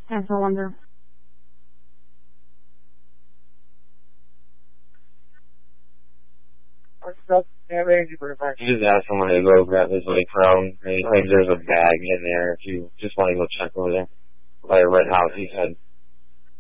That's all under. You just ask someone to go grab his like phone. Like there's a bag in there if you just want to go check over there. By a red house, he said.